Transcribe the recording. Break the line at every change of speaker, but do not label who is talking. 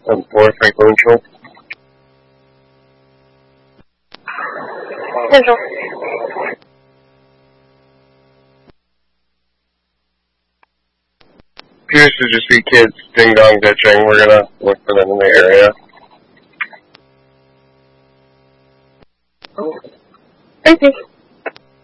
4 Franklin Control.
Central.
Appears to just be kids ding-dong ditching. We're gonna look for them in the area.
Thank you.